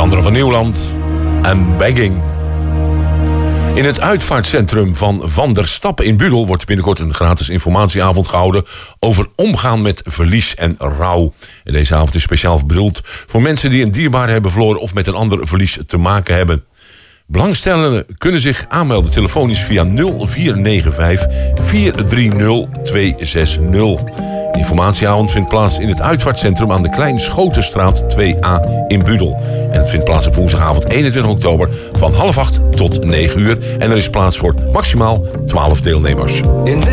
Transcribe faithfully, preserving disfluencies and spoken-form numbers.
andere van Nieuwland en Begging. In het uitvaartcentrum van Van der Stappen in Budel wordt binnenkort een gratis informatieavond gehouden over omgaan met verlies en rouw. En deze avond is speciaal bedoeld voor mensen die een dierbare hebben verloren of met een ander verlies te maken hebben. Belangstellenden kunnen zich aanmelden telefonisch via nul vier negen vijf vier drie nul twee zes nul. De informatieavond vindt plaats in het uitvaartcentrum aan de Klein Schotenstraat twee A in Budel. En het vindt plaats op woensdagavond eenentwintig oktober van half acht tot negen uur. En er is plaats voor maximaal twaalf deelnemers.